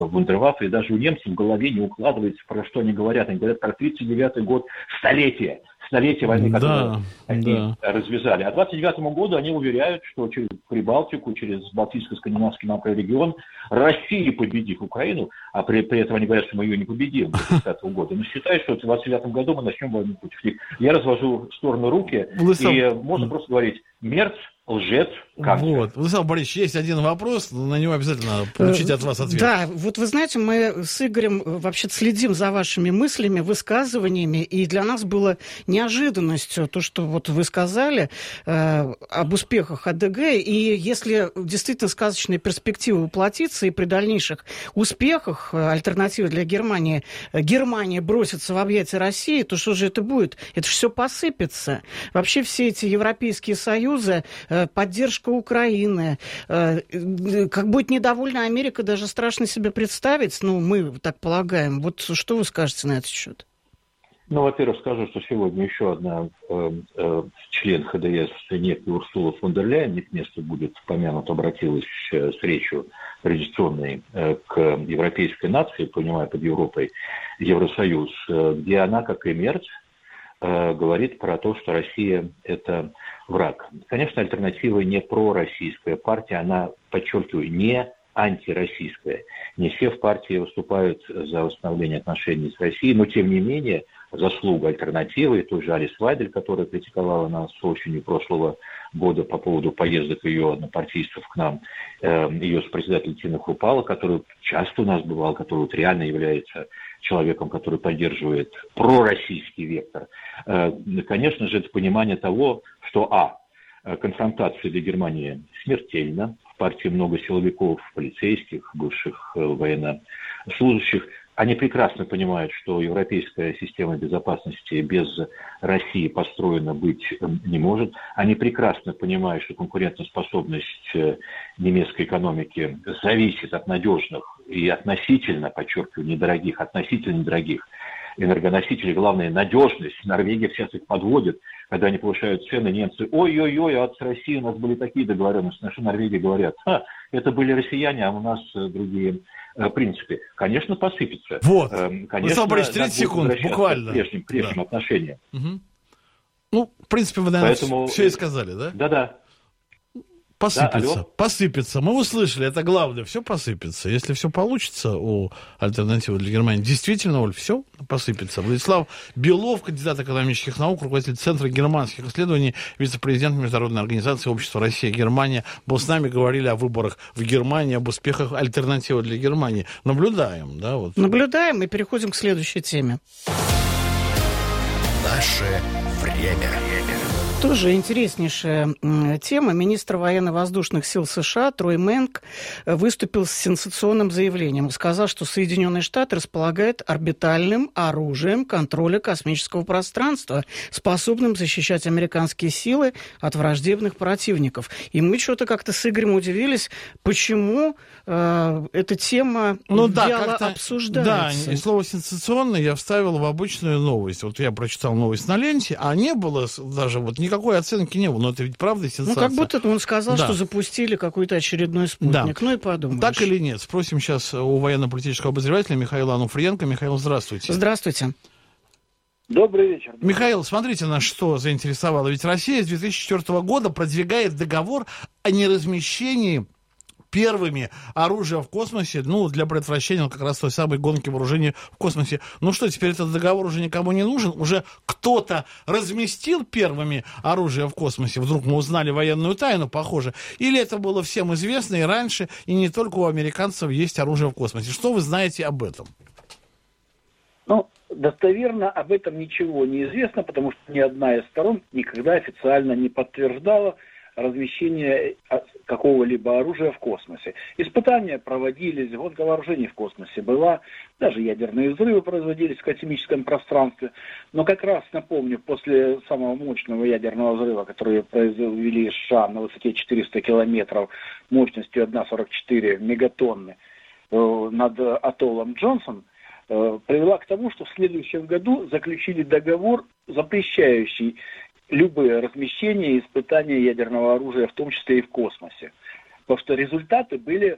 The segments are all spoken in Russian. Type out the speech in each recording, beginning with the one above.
вундерваффе, и даже у немцев в голове не укладывается, про что они говорят. Они говорят про 1939 год, столетие войны, которую они развязали. А к 1929 году они уверяют, что через Прибалтику, через Балтийско-Скандинавский регион Россия победит Украину, а при этом они говорят, что мы ее не победим до 1930 года. Но считают, что в 1929 году мы начнем войну против них. Я развожу в сторону руки, и можно просто говорить: Мерц, лжец, канцлер. Вот. Владислав Борисович, есть один вопрос, на него обязательно надо получить от вас ответ. Да, вот вы знаете, мы с Игорем вообще следим за вашими мыслями, высказываниями, и для нас было неожиданностью то, что вот вы сказали об успехах АДГ, и если действительно сказочные перспективы воплотятся, и при дальнейших успехах альтернативы для Германии, Германия бросится в объятия России, то что же это будет? Это же все посыпется. Вообще все эти европейские союзы, поддержка Украины. Как будет недовольна Америка, даже страшно себе представить. Ну, мы так полагаем. Вот что вы скажете на этот счет? Ну, во-первых, скажу, что сегодня еще одна член ХДС, некая Урсула фон дер Ляйен, не к месту будет помянута, обратилась с речью традиционной к европейской нации, понимая под Европой Евросоюз, где она, как и Мерц, говорит про то, что Россия – это враг. Конечно, альтернатива не пророссийская партия, она, подчеркиваю, не антироссийская. Не все в партии выступают за восстановление отношений с Россией, но, тем не менее, заслуга альтернативы, той же Алис Вайдель, которая критиковала нас осенью прошлого года по поводу поездок ее однопартийцев к нам, ее сопредседатель Тина Крупала, который часто у нас бывал, который вот реально является человеком, который поддерживает пророссийский вектор. Конечно же, это понимание того, что конфронтация для Германии смертельна. В партии много силовиков, полицейских, бывших военнослужащих. Они прекрасно понимают, что европейская система безопасности без России построена быть не может. Они прекрасно понимают, что конкурентоспособность немецкой экономики зависит от надежных и относительно, подчеркиваю, относительно недорогих энергоносителей. Главное, надежность. Норвегия сейчас их подводит. Когда они повышают цены, немцы: ой-ой-ой, а с Россией у нас были такие договоренности. Наши Норвегии говорят: это были россияне, а у нас другие принципы. Конечно, посыпется. Вот. Конечно, 30 секунд, буквально. К прежним отношениям. Угу. Ну, в принципе, вы, наверное, все и сказали, да? Да-да. Посыпется. Да, Посыпется. Мы услышали, это главное, все посыпется. Если все получится у альтернативы для Германии, действительно, Оль, все посыпется. Владислав Белов, кандидат экономических наук, руководитель Центра германских исследований, вице-президент Международной организации Общества Россия-Германия, был с нами, говорили о выборах в Германии, об успехах альтернативы для Германии. Наблюдаем, да? Вот. Наблюдаем и переходим к следующей теме. Наше время. Тоже интереснейшая тема. Министр военно-воздушных сил США Трой Мэнк выступил с сенсационным заявлением. Сказал, что Соединенные Штаты располагают орбитальным оружием контроля космического пространства, способным защищать американские силы от враждебных противников. И мы что-то как-то с Игорем удивились, почему эта тема вяло обсуждается. Да, и слово «сенсационный» я вставил в обычную новость. Вот я прочитал новость на ленте, а не было даже никакой оценки не было, но это ведь правда сенсация. Ну, как будто он сказал, что запустили какой-то очередной спутник. Да. Ну и подумаешь. Так или нет? Спросим сейчас у военно-политического обозревателя Михаила Ануфриенко. Михаил, здравствуйте. Здравствуйте. Добрый вечер. Михаил, смотрите, нас что заинтересовало. Ведь Россия с 2004 года продвигает договор о неразмещении первыми оружия в космосе, для предотвращения как раз той самой гонки вооружений в космосе. Ну что, теперь этот договор уже никому не нужен? Уже кто-то разместил первыми оружие в космосе? Вдруг мы узнали военную тайну, похоже. Или это было всем известно и раньше, и не только у американцев есть оружие в космосе? Что вы знаете об этом? Достоверно об этом ничего не известно, потому что ни одна из сторон никогда официально не подтверждала размещение какого-либо оружия в космосе. Испытания проводились, гонка вооружений в космосе была, даже ядерные взрывы производились в космическом пространстве. Но как раз, напомню, после самого мощного ядерного взрыва, который произвели США на высоте 400 километров мощностью 1,44 мегатонны над атоллом Джонсон, привела к тому, что в следующем году заключили договор, запрещающий любые размещения и испытания ядерного оружия, в том числе и в космосе. Потому что результаты были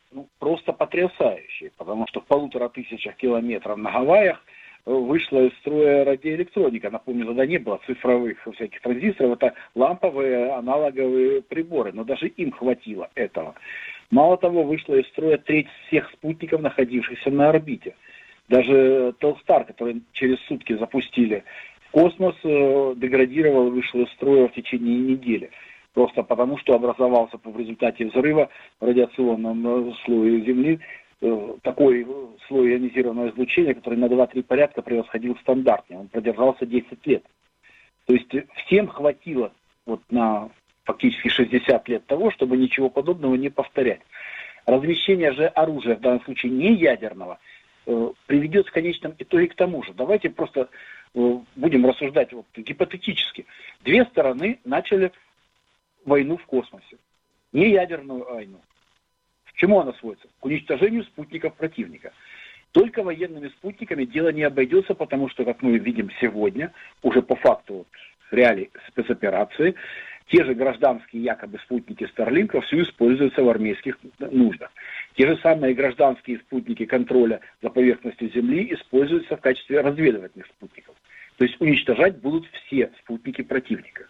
просто потрясающие, потому что в 1500 километров на Гавайях вышла из строя радиоэлектроника. Напомню, тогда не было цифровых всяких транзисторов, это ламповые аналоговые приборы, но даже им хватило этого. Мало того, вышла из строя треть всех спутников, находившихся на орбите. Даже Телстар, который через сутки запустили в космос, деградировал и вышел из строя в течение недели. Просто потому, что образовался в результате взрыва в радиационном слое Земли такой слой ионизированного излучения, который на 2-3 порядка превосходил стандартный. Он продержался 10 лет. То есть всем хватило на фактически 60 лет того, чтобы ничего подобного не повторять. Размещение же оружия, в данном случае не ядерного, приведет в конечном итоге к тому же. Давайте просто будем рассуждать гипотетически. Две стороны начали войну в космосе. Не ядерную войну. К чему она сводится? К уничтожению спутников противника. Только военными спутниками дело не обойдется, потому что, как мы видим сегодня, уже по факту реалий спецоперации, те же гражданские якобы спутники Starlink вовсю используются в армейских нуждах. Те же самые гражданские спутники контроля за поверхностью Земли используются в качестве разведывательных спутников. То есть уничтожать будут все спутники противника.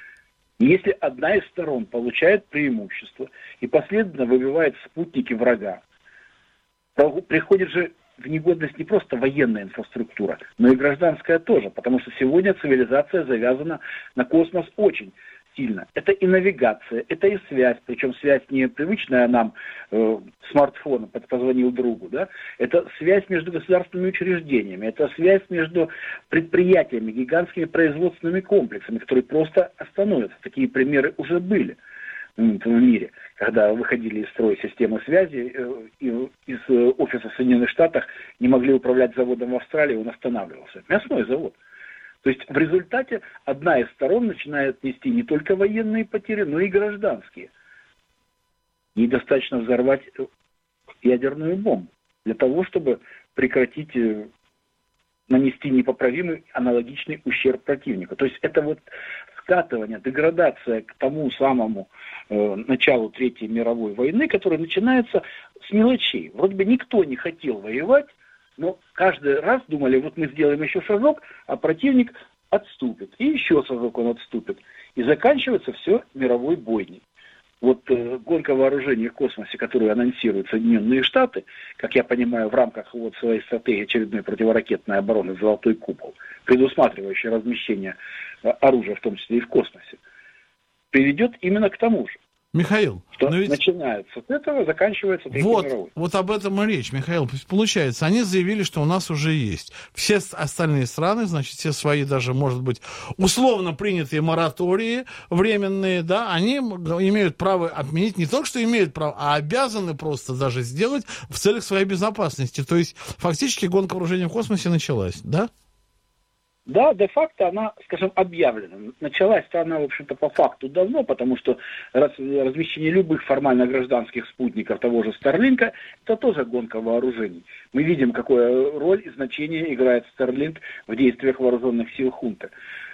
И если одна из сторон получает преимущество и последовательно выбивает спутники врага, приходит же в негодность не просто военная инфраструктура, но и гражданская тоже, потому что сегодня цивилизация завязана на космос очень сильно. Это и навигация, это и связь, причем связь не привычная нам смартфоном, позвонил другу, да? Это связь между государственными учреждениями, это связь между предприятиями, гигантскими производственными комплексами, которые просто остановятся. Такие примеры уже были в мире, когда выходили из строя системы связи, из офиса в Соединенных Штатах не могли управлять заводом в Австралии, он останавливался. Мясной завод. То есть в результате одна из сторон начинает нести не только военные потери, но и гражданские. Ей достаточно взорвать ядерную бомбу для того, чтобы прекратить нанести непоправимый аналогичный ущерб противнику. То есть это скатывание, деградация к тому самому началу Третьей мировой войны, которая начинается с мелочей. Вроде бы никто не хотел воевать, но каждый раз думали, мы сделаем еще шажок, а противник отступит. И еще шажок он отступит. И заканчивается все мировой бойней. Гонка вооружений в космосе, которую анонсируют Соединенные Штаты, как я понимаю, в рамках своей стратегии очередной противоракетной обороны «Золотой купол», предусматривающей размещение оружия, в том числе и в космосе, приведет именно к тому же. Михаил, что начинается с этого, заканчивается Третьей мировой. Вот об этом и речь, Михаил. Получается, они заявили, что у нас уже есть. Все остальные страны, значит, все свои даже, может быть, условно принятые моратории временные, да, они имеют право отменить, не только что имеют право, а обязаны просто даже сделать в целях своей безопасности. То есть, фактически, гонка вооружений в космосе началась, да? Да, де-факто она, скажем, объявлена. Началась-то она, в общем-то, по факту давно, потому что размещение любых формально гражданских спутников того же Старлинка, это тоже гонка вооружений. Мы видим, какую роль и значение играет Старлинк в действиях вооруженных сил хунты.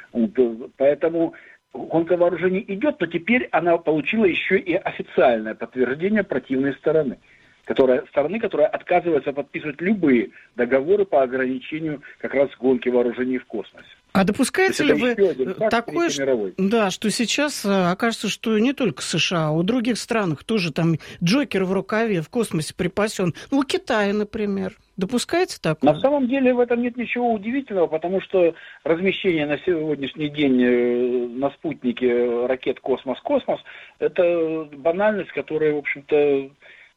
Поэтому гонка вооружений идет, но теперь она получила еще и официальное подтверждение противной стороны. Которая отказывается подписывать любые договоры по ограничению как раз гонки вооружений в космосе. А допускаете ли вы такое, что сейчас окажется, что не только США, а у других странах тоже там Джокер в рукаве в космосе припасен? У Китая, например. Допускаете такое? На самом деле в этом нет ничего удивительного, потому что размещение на сегодняшний день на спутнике ракет «Космос-Космос» — это банальность, которая, в общем-то,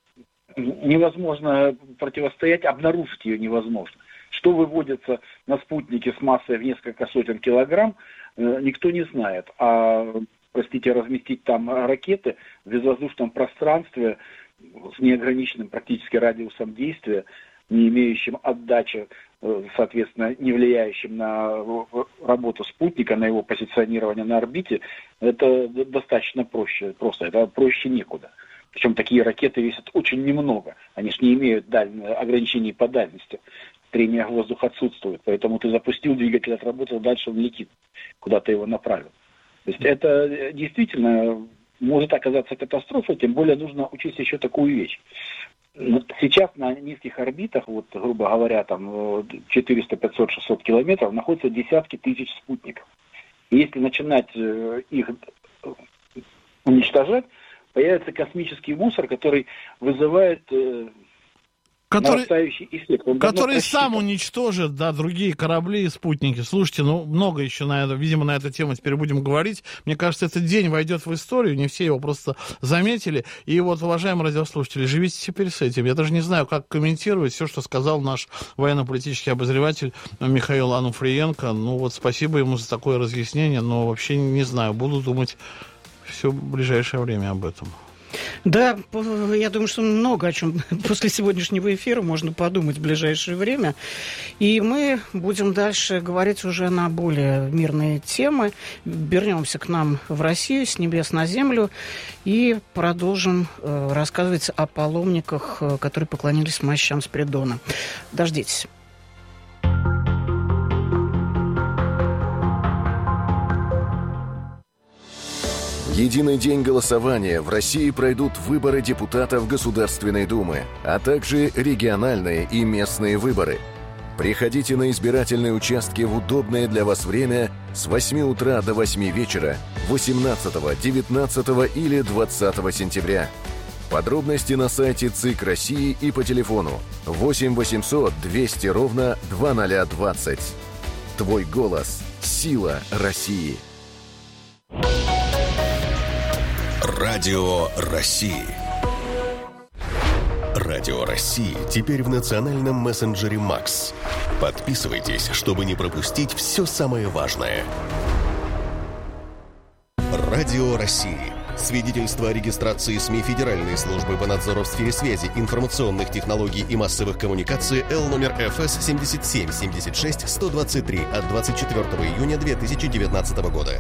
невозможно противостоять, обнаружить ее невозможно. Что выводится на спутнике с массой в несколько сотен килограмм, никто не знает. А, разместить там ракеты в безвоздушном пространстве с неограниченным практически радиусом действия, не имеющим отдачи, соответственно, не влияющим на работу спутника, на его позиционирование на орбите, это достаточно проще. Просто это проще некуда. Причем такие ракеты весят очень немного. Они же не имеют ограничений по дальности. Трение в воздух отсутствует. Поэтому ты запустил, двигатель отработал, дальше он летит, куда ты его направил. То есть это действительно может оказаться катастрофой, тем более нужно учесть еще такую вещь. сейчас на низких орбитах, вот, грубо говоря, там 400, 500, 600 километров, находятся десятки тысяч спутников. И если начинать их уничтожать, появится космический мусор, который вызывает нарастающий эффект. Который сам уничтожит, да, другие корабли и спутники. Слушайте, много еще на это, видимо, на эту тему теперь будем говорить. Мне кажется, этот день войдет в историю, не все его просто заметили. И вот, уважаемые радиослушатели, живите теперь с этим. Я даже не знаю, как комментировать все, что сказал наш военно-политический обозреватель Михаил Ануфриенко. Спасибо ему за такое разъяснение, но вообще не знаю, буду думать все ближайшее время об этом. Да, я думаю, что много о чем после сегодняшнего эфира можно подумать в ближайшее время. И мы будем дальше говорить уже на более мирные темы. Вернемся к нам в Россию, с небес на землю, и продолжим рассказывать о паломниках, которые поклонились мощам Спиридона. Дождитесь. Единый день голосования. В России пройдут выборы депутатов Государственной Думы, а также региональные и местные выборы. Приходите на избирательные участки в удобное для вас время с 8 утра до 8 вечера 18, 19 или 20 сентября. Подробности на сайте ЦИК России и по телефону 8 800 200 ровно 2020. Твой голос – сила России. Радио России. Радио России теперь в национальном мессенджере МАКС. Подписывайтесь, чтобы не пропустить все самое важное. Радио России. Свидетельство о регистрации СМИ Федеральной службы по надзору в сфере связи, информационных технологий и массовых коммуникаций Л номер ФС 77 76 123 от 24 июня 2019 года.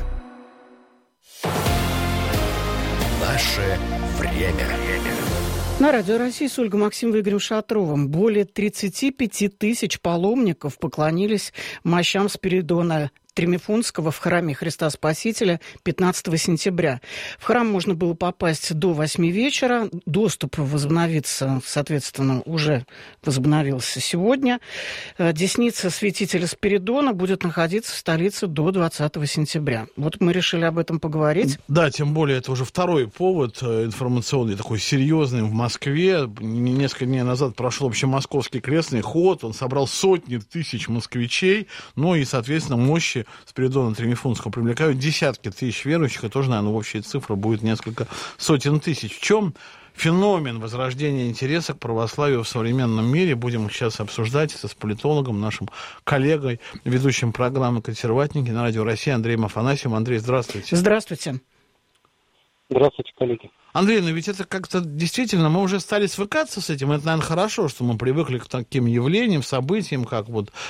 Наше время. На Радио России с Ольгой Максимовой и Игорем Шатровым более 35 тысяч паломников поклонились мощам Спиридона Тремифунского в храме Христа Спасителя 15 сентября. В храм можно было попасть до 8 вечера. Доступ возобновится, соответственно, уже возобновился сегодня. Десница святителя Спиридона будет находиться в столице до 20 сентября. Вот мы решили об этом поговорить. Да, тем более это уже второй повод информационный, такой серьезный в Москве. Несколько дней назад прошел вообще московский крестный ход. Он собрал сотни тысяч москвичей. И, соответственно, мощи Спиридона Тремифунского привлекают десятки тысяч верующих, и тоже, наверное, общая цифра будет несколько сотен тысяч. В чем феномен возрождения интереса к православию в современном мире? Будем сейчас обсуждать это с политологом, нашим коллегой, ведущим программы «Консерватники» на Радио России Андреем Афанасьевым. Андрей, здравствуйте. Здравствуйте. Здравствуйте, коллеги. Андрей, ведь это как-то действительно, мы уже стали свыкаться с этим. Это, наверное, хорошо, что мы привыкли к таким явлениям, событиям, как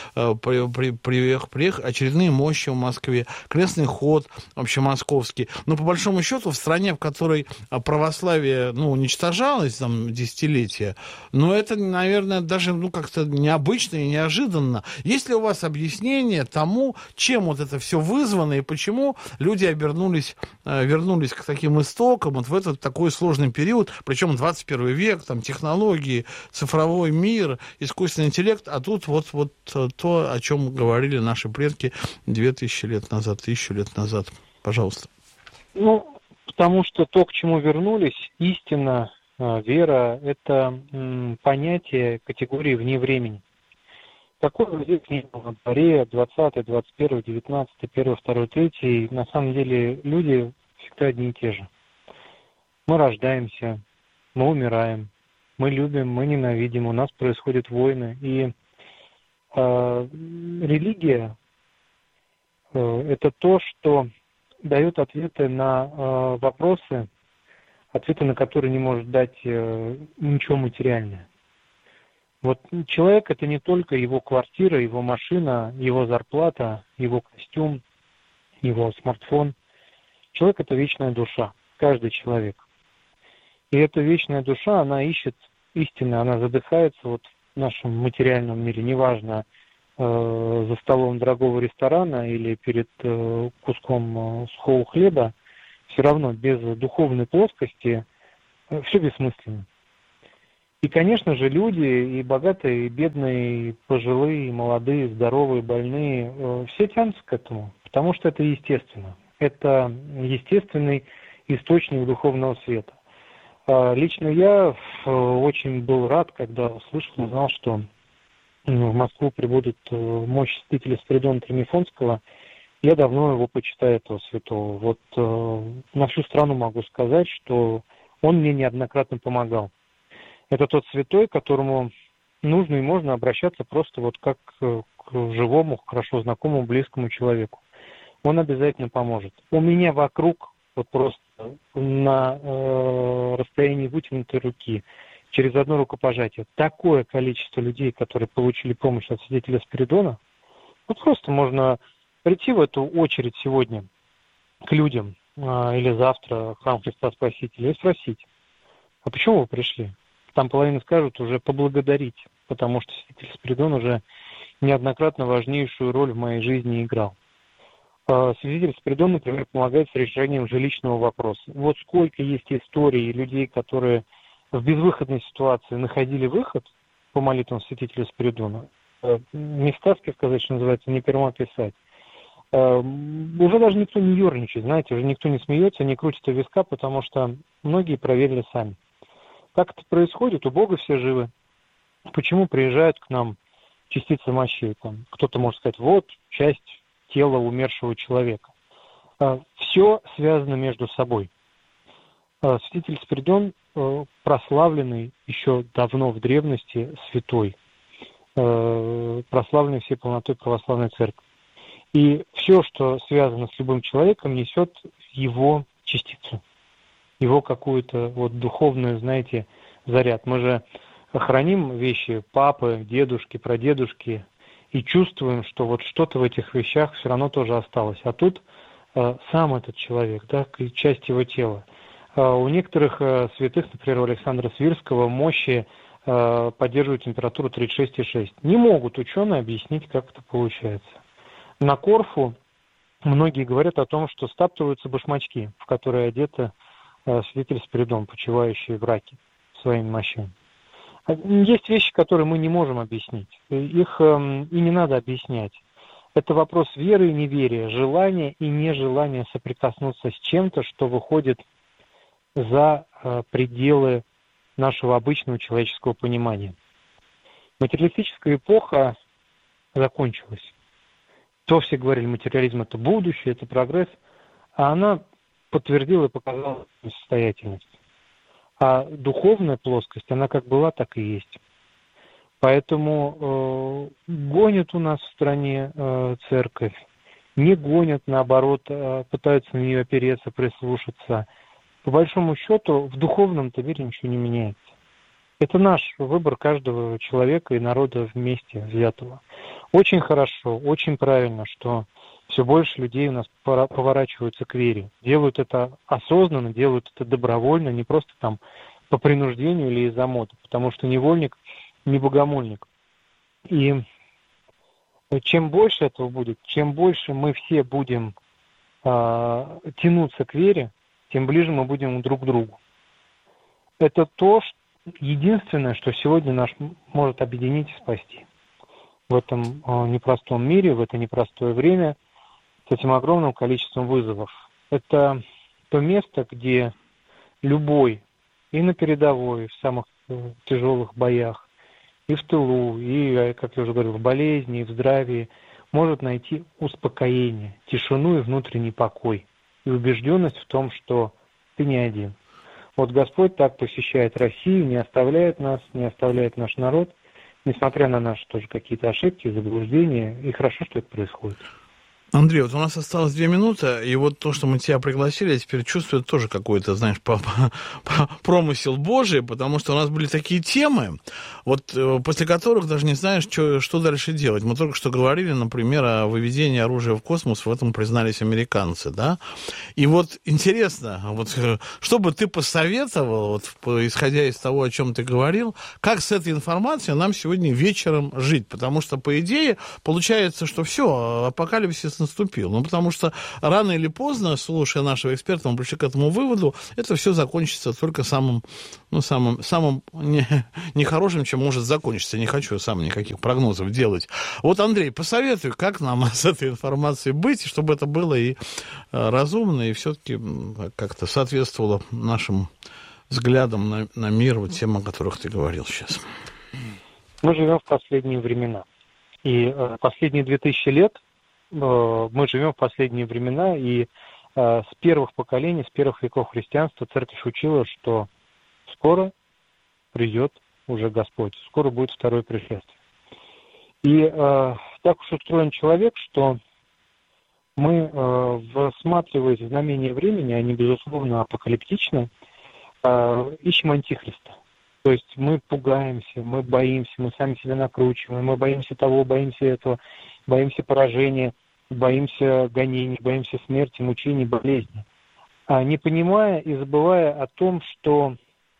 приехали очередные мощи в Москве, крестный ход общемосковский. Но по большому счету в стране, в которой православие уничтожалось десятилетия, это, наверное, даже как-то необычно и неожиданно. Есть ли у вас объяснение тому, чем вот это все вызвано и почему люди вернулись к таким истокам в этот такой сложный период, причем 21 век, технологии, цифровой мир, искусственный интеллект, а тут вот то, о чем говорили наши предки 2000 лет назад, 1000 лет назад. Пожалуйста. Потому что то, к чему вернулись, истина, вера, это понятие категории вне времени. Такого здесь не было на дворе 20, 21, 19, 1, 2, 3. На самом деле люди всегда одни и те же. Мы рождаемся, мы умираем, мы любим, мы ненавидим, у нас происходят войны. И религия это то, что дает ответы на вопросы, ответы на которые не может дать ничего материальное. Вот человек — это не только его квартира, его машина, его зарплата, его костюм, его смартфон. Человек — это вечная душа, каждый человек. И эта вечная душа, она ищет истины, она задыхается в нашем материальном мире, неважно, за столом дорогого ресторана или перед куском сухого хлеба, все равно без духовной плоскости все бессмысленно. И, конечно же, люди, и богатые, и бедные, и пожилые, и молодые, здоровые, больные, все тянутся к этому, потому что это естественно. Это естественный источник духовного света. Лично я очень был рад, когда услышал, узнал, что в Москву прибудет мощь святителя Спиридона Тримифонского. Я давно его почитаю, этого святого. Вот на всю страну могу сказать, что он мне неоднократно помогал. Это тот святой, к которому нужно и можно обращаться просто вот как к живому, хорошо знакомому, близкому человеку. Он обязательно поможет. У меня вокруг, вот просто на расстоянии вытянутой руки, через одно рукопожатие, такое количество людей, которые получили помощь от святителя Спиридона, вот просто можно прийти в эту очередь сегодня к людям или завтра в храм Христа Спасителя и спросить, а почему вы пришли? Там половина скажут уже поблагодарить, потому что святитель Спиридон уже неоднократно важнейшую роль в моей жизни играл. Святитель Спиридон, например, помогает с решением жилищного вопроса. Вот сколько есть историй людей, которые в безвыходной ситуации находили выход по молитвам святителя Спиридона. Не в сказке сказать, что называется, не перма писать. Уже даже никто не ерничает, знаете, уже никто не смеется, не крутит у виска, потому что многие проверили сами. Как это происходит? У Бога все живы. Почему приезжают к нам частицы мощей? Там, кто-то может сказать, вот часть тела умершего человека. Все связано между собой. Святитель Спиридон прославленный еще давно в древности святой, прославленный всей полнотой православной церкви. И все, что связано с любым человеком, несет его частицу, его какую-то вот духовную, знаете, заряд. Мы же храним вещи папы, дедушки, прадедушки и чувствуем, что вот что-то в этих вещах все равно тоже осталось. А тут сам этот человек, да, часть его тела. У некоторых святых, например, у Александра Свирского, мощи поддерживают температуру 36,6. Не могут ученые объяснить, как это получается. На Корфу многие говорят о том, что стаптываются башмачки, в которые одеты святитель Спиридон, почивающий в раке своими мощами. Есть вещи, которые мы не можем объяснить. Их и не надо объяснять. Это вопрос веры и неверия, желания и нежелания соприкоснуться с чем-то, что выходит за пределы нашего обычного человеческого понимания. Материалистическая эпоха закончилась. То все говорили, материализм – это будущее, это прогресс, а она подтвердила и показала несостоятельность. А духовная плоскость, она как была, так и есть. Поэтому гонят у нас в стране церковь, не гонят, наоборот, пытаются на нее опереться, прислушаться. По большому счету, в духовном-то мире ничего не меняется. Это наш выбор каждого человека и народа вместе взятого. Очень хорошо, очень правильно, что все больше людей у нас поворачиваются к вере. Делают это осознанно, делают это добровольно, не просто там по принуждению или из-за моды, потому что невольник не богомольник. И чем больше этого будет, чем больше мы все будем тянуться к вере, тем ближе мы будем друг к другу. Это то, единственное, что сегодня нас может объединить и спасти. В этом непростом мире, в это непростое время, с этим огромным количеством вызовов. Это то место, где любой, и на передовой, в самых тяжелых боях, и в тылу, и, как я уже говорил, в болезни, и в здравии, может найти успокоение, тишину и внутренний покой, и убежденность в том, что ты не один. Вот Господь так посещает Россию, не оставляет нас, не оставляет наш народ, несмотря на наши тоже какие-то ошибки, заблуждения, и хорошо, что это происходит. Андрей, вот у нас осталось 2 минуты, и вот то, что мы тебя пригласили, я теперь чувствую тоже какой-то, знаешь, промысел Божий, потому что у нас были такие темы, вот после которых даже не знаешь, что дальше делать. Мы только что говорили, например, о выведении оружия в космос, в этом признались американцы, да? И вот интересно, вот что бы ты посоветовал, вот, исходя из того, о чем ты говорил, как с этой информацией нам сегодня вечером жить? Потому что, по идее, получается, что все, апокалипсис конец наступил. Ну, потому что рано или поздно, слушая нашего эксперта, мы пришли к этому выводу, это все закончится только самым нехорошим, чем может закончиться. Не хочу сам никаких прогнозов делать. Вот, Андрей, посоветуй, как нам с этой информацией быть, чтобы это было и разумно, и все-таки как-то соответствовало нашим взглядам на мир, вот тем, о которых ты говорил сейчас. Мы живем в последние времена. И последние 2000 лет мы живем в последние времена, и с первых поколений, с первых веков христианства церковь учила, что скоро придет уже Господь, скоро будет второе пришествие. И так уж устроен человек, что мы, всматриваясь в знамения времени, они, безусловно, апокалиптичны, ищем антихриста. То есть мы пугаемся, мы боимся, мы сами себя накручиваем, мы боимся того, боимся этого, боимся поражения, боимся гонений, боимся смерти, мучений, болезней. Не понимая и забывая о том, что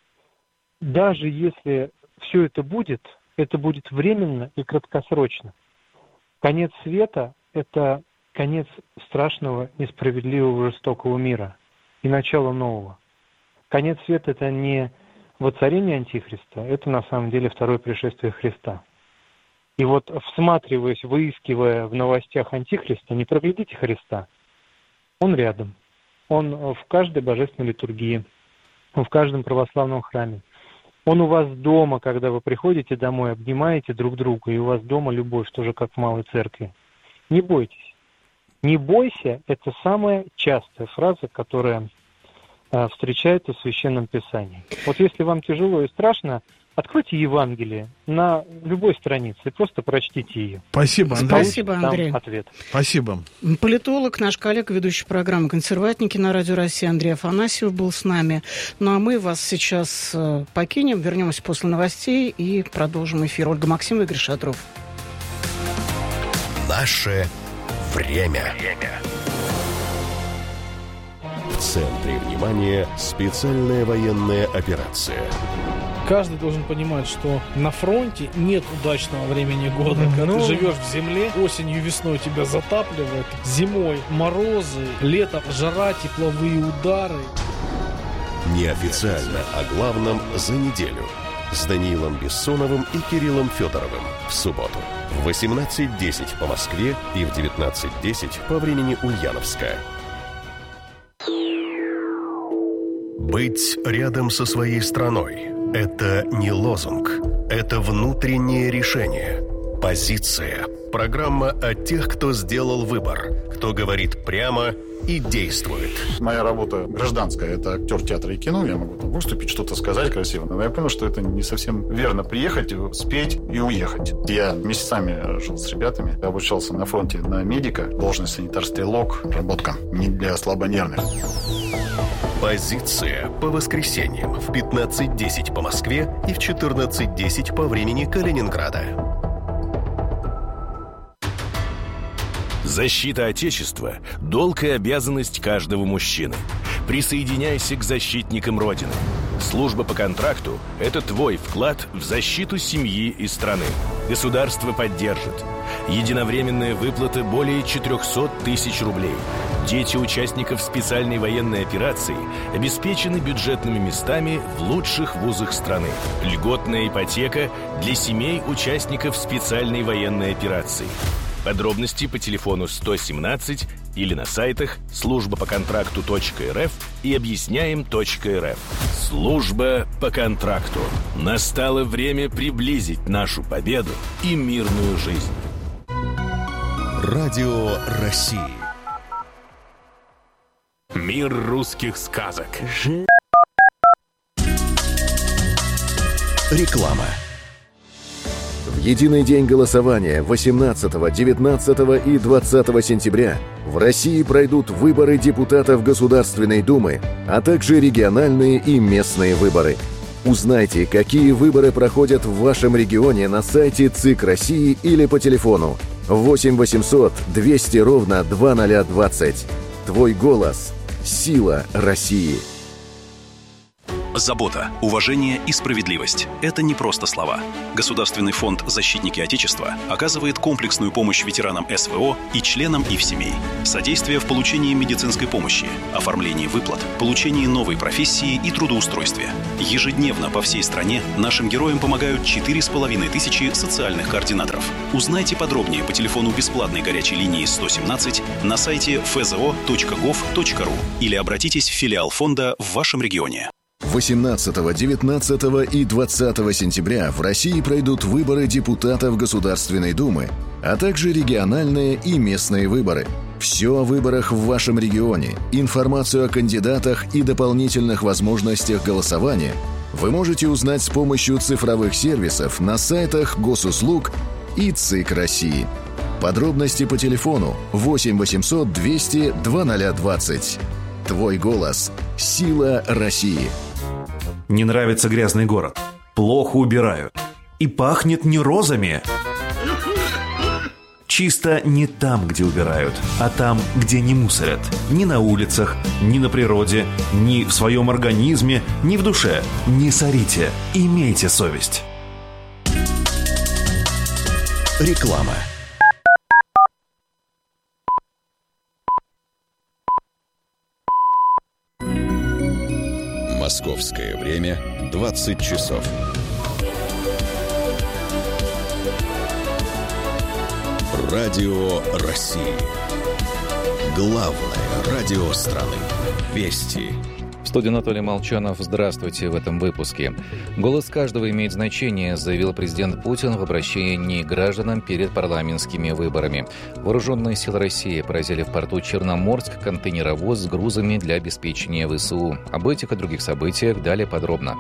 даже если все это будет временно и краткосрочно. Конец света – это конец страшного, несправедливого, жестокого мира и начало нового. Конец света – это не воцарение Антихриста, это на самом деле второе пришествие Христа. И вот всматриваясь, выискивая в новостях Антихриста, не проглядите Христа. Он рядом. Он в каждой божественной литургии, в каждом православном храме. Он у вас дома, когда вы приходите домой, обнимаете друг друга, и у вас дома любовь, тоже как в малой церкви. Не бойтесь. Не бойся – это самая частая фраза, которая встречается в Священном Писании. Вот если вам тяжело и страшно, откройте Евангелие на любой странице и просто прочтите ее. Спасибо, Андрей. Спасибо, Андрей. Ответ. Спасибо. Политолог, наш коллега, ведущий программы «Консерватники» на Радио России Андрей Афанасьев был с нами. Ну а мы вас сейчас покинем, вернемся после новостей и продолжим эфир. Ольга Максимова, Игорь Шатров. Наше время. В центре внимания специальная военная операция. Каждый должен понимать, что на фронте нет удачного времени года. Когда ты живешь в земле, осенью, весной тебя затапливает, зимой морозы, летом жара, тепловые удары. Неофициально о главном за неделю. С Даниилом Бессоновым и Кириллом Федоровым в субботу в 18:10 по Москве и в 19:10 по времени Ульяновска. Быть рядом со своей страной – это не лозунг, это внутреннее решение. Позиция. Программа о тех, кто сделал выбор, кто говорит прямо и действует. Моя работа гражданская, это актер театра и кино. Я могу там выступить, что-то сказать красиво. Но я понял, что это не совсем верно. Приехать, спеть и уехать. Я месяцами жил с ребятами. Я обучался на фронте на медика. Должность санитар-стрелок. Работка не для слабонервных. Позиция по воскресеньям в 15:10 по Москве и в 14:10 по времени Калининграда. Защита Отечества – долг и обязанность каждого мужчины. Присоединяйся к защитникам Родины. Служба по контракту – это твой вклад в защиту семьи и страны. Государство поддержит. Единовременная выплата более 400 тысяч рублей. Дети участников специальной военной операции обеспечены бюджетными местами в лучших вузах страны. Льготная ипотека для семей участников специальной военной операции. Подробности по телефону 117 или на сайтах службапоконтракту.рф и объясняем.рф. Служба по контракту. Настало время приблизить нашу победу и мирную жизнь. Радио России. Мир русских сказок. Реклама. В единый день голосования 18, 19 и 20 сентября в России пройдут выборы депутатов Государственной Думы, а также региональные и местные выборы. Узнайте, какие выборы проходят в вашем регионе на сайте ЦИК России или по телефону 8 800 200 ровно 2020. Твой голос – сила России. Забота, уважение и справедливость – это не просто слова. Государственный фонд «Защитники Отечества» оказывает комплексную помощь ветеранам СВО и членам их семей. Содействие в получении медицинской помощи, оформлении выплат, получении новой профессии и трудоустройстве. Ежедневно по всей стране нашим героям помогают 4500 социальных координаторов. Узнайте подробнее по телефону бесплатной горячей линии 117 на сайте fzo.gov.ru или обратитесь в филиал фонда в вашем регионе. 18, 19 и 20 сентября в России пройдут выборы депутатов Государственной Думы, а также региональные и местные выборы. Все о выборах в вашем регионе, информацию о кандидатах и дополнительных возможностях голосования вы можете узнать с помощью цифровых сервисов на сайтах Госуслуг и ЦИК России. Подробности по телефону 8 800 200 2020. Твой голос – сила России. Не нравится грязный город. Плохо убирают. И пахнет не розами. Чисто не там, где убирают, а там, где не мусорят. Ни на улицах, ни на природе, ни в своем организме, ни в душе. Не сорите. Имейте совесть. Реклама. Московское время 20 часов. Радио России. Главное радио страны. Вести. В студии Анатолий Молчанов. Здравствуйте в этом выпуске. «Голос каждого имеет значение», заявил президент Путин в обращении к гражданам перед парламентскими выборами. Вооруженные силы России поразили в порту Черноморск контейнеровоз с грузами для обеспечения ВСУ. Об этих и других событиях далее подробно.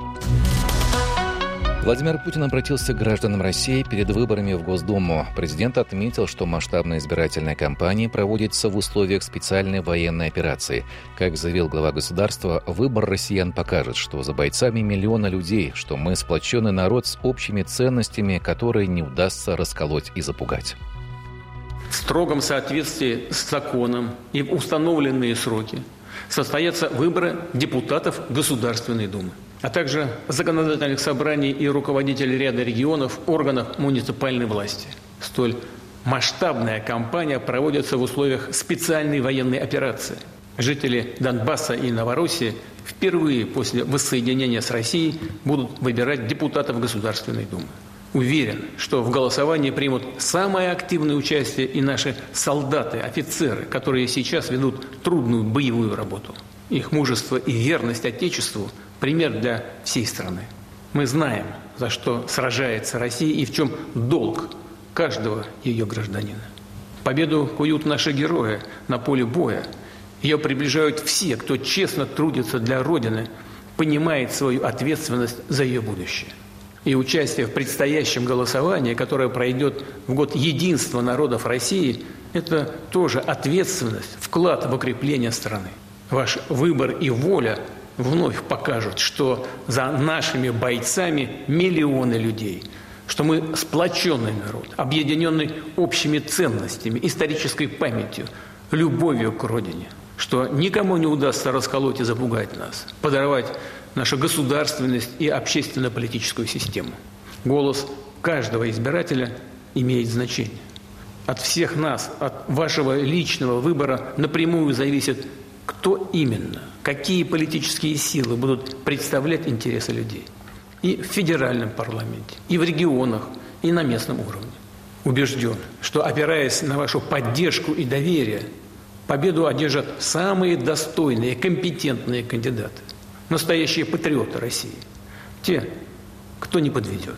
Владимир Путин обратился к гражданам России перед выборами в Госдуму. Президент отметил, что масштабная избирательная кампания проводится в условиях специальной военной операции. Как заявил глава государства, выбор россиян покажет, что за бойцами миллионы людей, что мы сплоченный народ с общими ценностями, которые не удастся расколоть и запугать. В строгом соответствии с законом и в установленные сроки состоятся выборы депутатов Государственной Думы, а также законодательных собраний и руководителей ряда регионов, органов муниципальной власти. Столь масштабная кампания проводится в условиях специальной военной операции. Жители Донбасса и Новороссии впервые после воссоединения с Россией будут выбирать депутатов Государственной Думы. Уверен, что в голосовании примут самое активное участие и наши солдаты, офицеры, которые сейчас ведут трудную боевую работу. Их мужество и верность Отечеству – пример для всей страны. Мы знаем, за что сражается Россия и в чем долг каждого ее гражданина. Победу куют наши герои на поле боя. Ее приближают все, кто честно трудится для Родины, понимает свою ответственность за ее будущее. И участие в предстоящем голосовании, которое пройдет в год единства народов России, это тоже ответственность, вклад в укрепление страны. Ваш выбор и воля вновь покажут, что за нашими бойцами миллионы людей, что мы сплоченный народ, объединенный общими ценностями, исторической памятью, любовью к Родине, что никому не удастся расколоть и запугать нас, подорвать нашу государственность и общественно-политическую систему. Голос каждого избирателя имеет значение. От всех нас, от вашего личного выбора напрямую зависит, кто именно, какие политические силы будут представлять интересы людей. И в федеральном парламенте, и в регионах, и на местном уровне. Убежден, что, опираясь на вашу поддержку и доверие, победу одержат самые достойные, компетентные кандидаты. Настоящие патриоты России. Те, кто не подведет.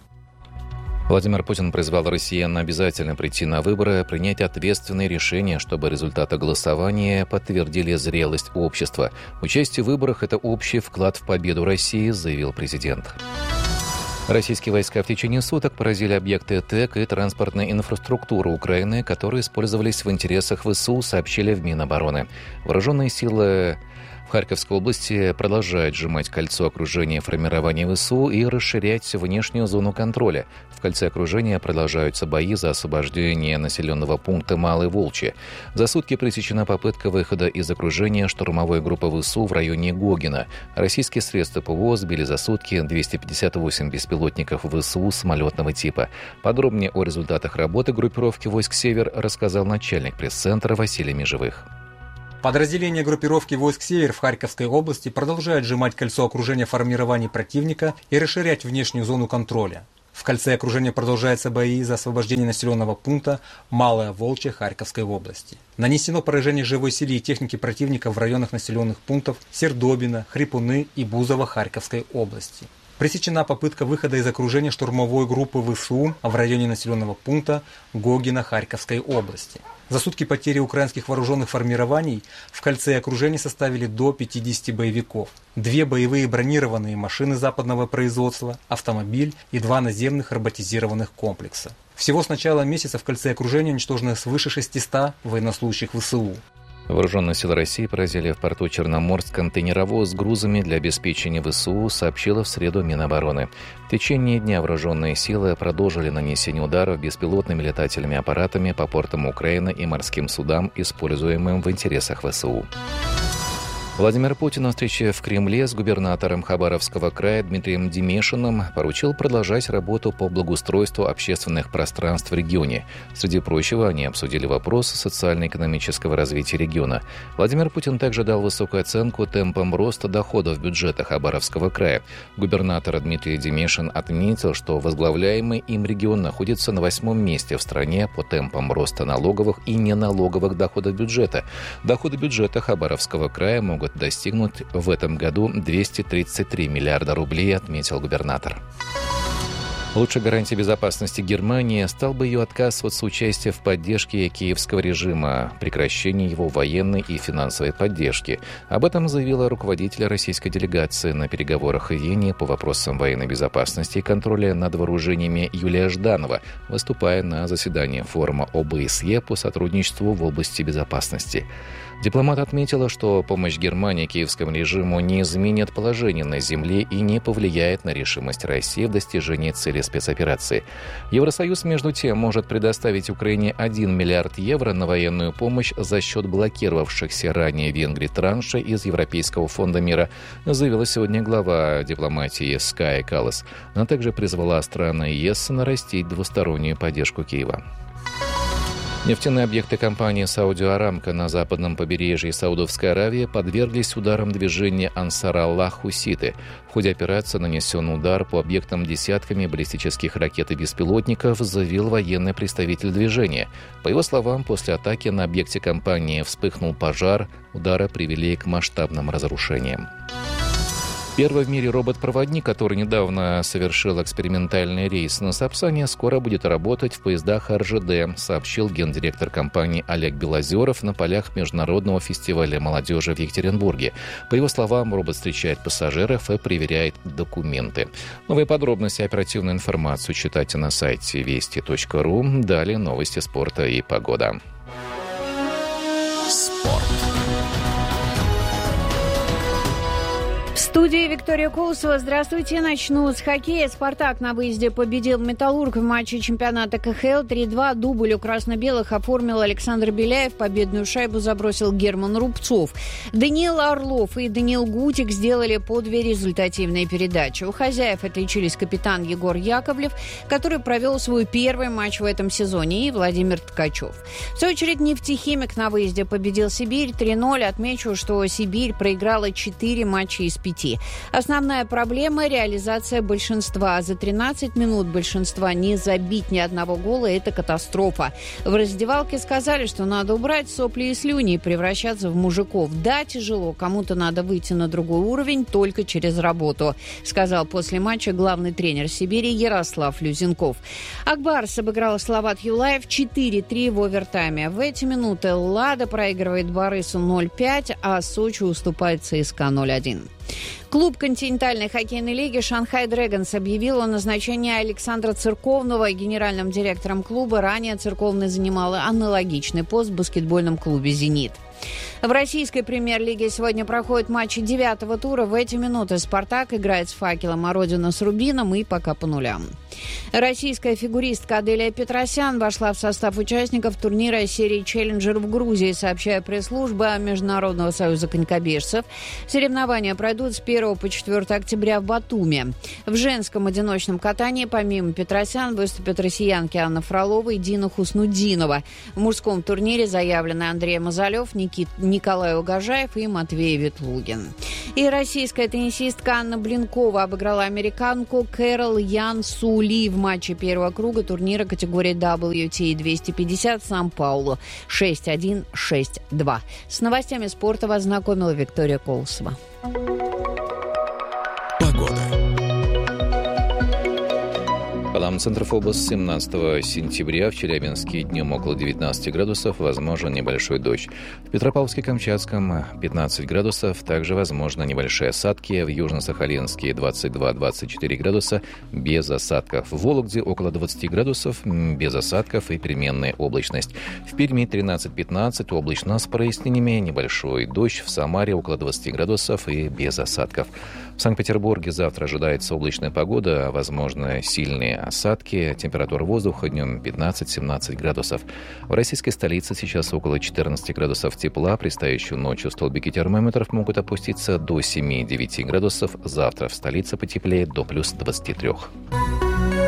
Владимир Путин призвал россиян обязательно прийти на выборы, принять ответственные решения, чтобы результаты голосования подтвердили зрелость общества. Участие в выборах – это общий вклад в победу России, заявил президент. Российские войска в течение суток поразили объекты ТЭК и транспортной инфраструктуры Украины, которые использовались в интересах ВСУ, сообщили в Минобороны. Вооруженные силы в Харьковской области продолжает сжимать кольцо окружения формирования ВСУ и расширять внешнюю зону контроля. В кольце окружения продолжаются бои за освобождение населенного пункта Малый Волчье. За сутки пресечена попытка выхода из окружения штурмовой группы ВСУ в районе Гогина. Российские средства ПВО сбили за сутки 258 беспилотников ВСУ самолетного типа. Подробнее о результатах работы группировки войск «Север» рассказал начальник пресс-центра Василий Межевых. Подразделения группировки войск «Север» в Харьковской области продолжают сжимать кольцо окружения формирований противника и расширять внешнюю зону контроля. В кольце окружения продолжаются бои за освобождение населенного пункта Малое Волчье Харьковской области. Нанесено поражение живой силе и техники противника в районах населенных пунктов Сердобина, Хрипуны и Бузово Харьковской области. Пресечена попытка выхода из окружения штурмовой группы ВСУ в районе населенного пункта Гогина Харьковской области. За сутки потери украинских вооруженных формирований в кольце окружения составили до 50 боевиков, 2 боевые бронированные машины западного производства, автомобиль и 2 наземных роботизированных комплекса. Всего с начала месяца в кольце окружения уничтожено свыше 600 военнослужащих ВСУ. Вооруженные силы России поразили в порту Черноморск контейнеровоз с грузами для обеспечения ВСУ, сообщила в среду Минобороны. В течение дня вооруженные силы продолжили нанесение ударов беспилотными летательными аппаратами по портам Украины и морским судам, используемым в интересах ВСУ. Владимир Путин на встрече в Кремле с губернатором Хабаровского края Дмитрием Демешиным поручил продолжать работу по благоустройству общественных пространств в регионе. Среди прочего, они обсудили вопрос социально-экономического развития региона. Владимир Путин также дал высокую оценку темпам роста доходов бюджета Хабаровского края. Губернатор Дмитрий Демешин отметил, что возглавляемый им регион находится на 8-м месте в стране по темпам роста налоговых и неналоговых доходов бюджета. Доходы бюджета Хабаровского края могут достигнуть в этом году 233 миллиарда рублей, отметил губернатор. Лучшей гарантией безопасности Германии стал бы ее отказ от соучастия в поддержке киевского режима, прекращение его военной и финансовой поддержки. Об этом заявила руководитель российской делегации на переговорах в Вене по вопросам военной безопасности и контроля над вооружениями Юлия Жданова, выступая на заседании форума ОБСЕ по сотрудничеству в области безопасности. Дипломат отметила, что помощь Германии киевскому режиму не изменит положение на земле и не повлияет на решимость России в достижении цели спецоперации. Евросоюз, между тем, может предоставить Украине 1 миллиард евро на военную помощь за счет блокировавшихся ранее Венгрии транша из Европейского фонда мира, заявила сегодня глава дипломатии ЕС Кая Каллас. Она также призвала страны ЕС нарастить двустороннюю поддержку Киева. Нефтяные объекты компании «Саудио Арамко» на западном побережье Саудовской Аравии подверглись ударам движения «Ансар-Аллах» хуситы. В ходе операции нанесен удар по объектам десятками баллистических ракет и беспилотников, заявил военный представитель движения. По его словам, после атаки на объекте компании вспыхнул пожар, удары привели к масштабным разрушениям. Первый в мире робот-проводник, который недавно совершил экспериментальный рейс на Сапсане, скоро будет работать в поездах РЖД, сообщил гендиректор компании Олег Белозеров на полях Международного фестиваля молодежи в Екатеринбурге. По его словам, робот встречает пассажиров и проверяет документы. Новые подробности и оперативную информацию читайте на сайте вести.ру. Далее новости спорта и погода. Спорт. В студии Виктория Колосова. Здравствуйте. Начну с хоккея. «Спартак» на выезде победил «Металлург» в матче чемпионата КХЛ 3-2. Дубль у красно-белых оформил Александр Беляев. Победную шайбу забросил Герман Рубцов. Даниил Орлов и Даниил Гутик сделали по 2 результативные передачи. У хозяев отличились капитан Егор Яковлев, который провел свой первый матч в этом сезоне, и Владимир Ткачев. В свою очередь «Нефтехимик» на выезде победил «Сибирь» 3-0. Отмечу, что «Сибирь» проиграла 4 матча из 5. Основная проблема – реализация большинства. За 13 минут большинства не забить ни одного гола – это катастрофа. В раздевалке сказали, что надо убрать сопли и слюни и превращаться в мужиков. Да, тяжело, кому-то надо выйти на другой уровень только через работу, сказал после матча главный тренер Сибири Ярослав Люзенков. Акбарс обыграл Словат Юлаев 4-3 в овертайме. В эти минуты «Лада» проигрывает Борису 0-5, а Сочи уступает ЦСКА 0-1. Клуб континентальной хоккейной лиги «Шанхай Дрэгонс» объявил о назначении Александра Церковного генеральным директором клуба. Ранее Церковный занимал аналогичный пост в баскетбольном клубе «Зенит». В российской премьер-лиге сегодня проходят матчи 9-го тура. В эти минуты «Спартак» играет с «Факелом», а «Родина» с «Рубином» и пока по нулям. Российская фигуристка Аделия Петросян вошла в состав участников турнира серии «Челленджер» в Грузии, сообщает пресс-служба Международного союза конькобежцев. Соревнования пройдут с 1 по 4 октября в Батуми. В женском одиночном катании помимо Петросян выступят россиянки Анна Фролова и Дина Хуснуддинова. В мужском турнире заявлены Андрей Мазалев, Николай Угожаев и Матвей Ветлугин. И российская теннисистка Анна Блинкова обыграла американку Кэрол Ян Сули в матче первого круга турнира категории WTA 250 в Сан-Паулу 6-1, 6-2. С новостями спорта вас знакомила Виктория Колосова. Погода. По нам Центрфобос 17 сентября в Челябинске днем около 19 градусов, возможен небольшой дождь. В Петропавловске-Камчатском 15 градусов, также возможно небольшие осадки. В Южно-Сахалинске 22-24 градуса, без осадков. В Вологде около 20 градусов, без осадков и переменная облачность. В Перми 13-15, облачно с прояснениями, небольшой дождь. В Самаре около 20 градусов и без осадков. В Санкт-Петербурге завтра ожидается облачная погода, возможно сильные осадки. Температура воздуха днем 15-17 градусов. В российской столице сейчас около 14 градусов тепла. Предстоящую ночью столбики термометров могут опуститься до 7-9 градусов. Завтра в столице потеплеет до плюс 23.